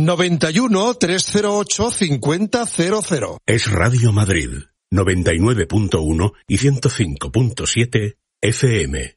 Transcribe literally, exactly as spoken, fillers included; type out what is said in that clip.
noventa y uno, trescientos ocho, cincuenta cero cero. Es Radio Madrid, noventa y nueve punto uno y ciento cinco punto siete F M.